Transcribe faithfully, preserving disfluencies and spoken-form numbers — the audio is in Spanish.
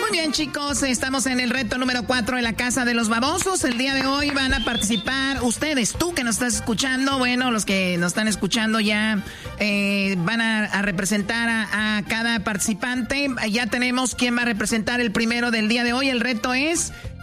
Muy bien, chicos, estamos en el reto número cuatro de la Casa de los Babosos. El día de hoy van a participar ustedes, tú que nos estás escuchando, bueno, los que nos están escuchando ya eh, van a, a representar a, a cada participante. Ya tenemos quién va a representar el primero del día de hoy. El reto es